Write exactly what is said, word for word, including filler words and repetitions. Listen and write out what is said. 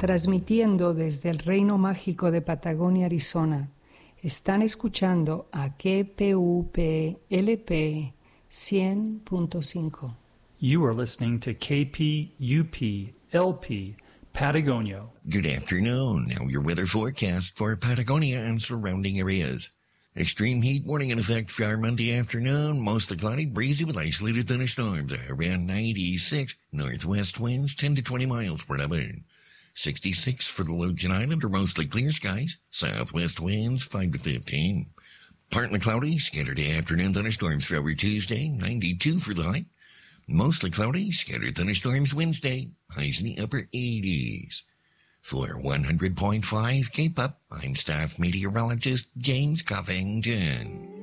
transmitiendo desde el Reino Mágico de Patagonia, Arizona. Están escuchando a K P U P L P cien punto cinco. You are listening to K P U P L P Patagonia. Good afternoon. Now your weather forecast for Patagonia and surrounding areas. Extreme heat warning in effect for Monday afternoon. Mostly cloudy, breezy with isolated thunderstorms. Around ninety-six. Northwest winds ten to twenty miles per hour. sixty-six for the Logan Island, or mostly clear skies. Southwest winds five to fifteen. Partly cloudy, scattered afternoon thunderstorms for over Tuesday. ninety-two for the high. Mostly cloudy, scattered thunderstorms Wednesday. Highs in the upper eighties. For one hundred point five K P U P, I'm staff meteorologist James Covington.